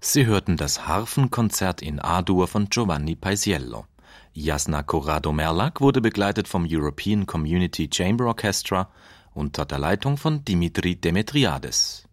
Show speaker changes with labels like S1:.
S1: Sie hörten das Harfenkonzert in A-Dur von Giovanni Paisiello. Jasna Corrado-Merlac wurde begleitet vom European Community Chamber Orchestra unter der Leitung von Dimitri Demetriades.